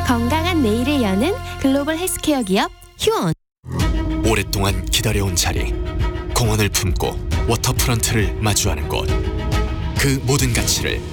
건강한 내일을 여는 글로벌 헬스케어 기업 휴온. 오랫동안 기다려온 자리, 공원을 품고 워터프런트를 마주하는 곳. 그 모든 가치를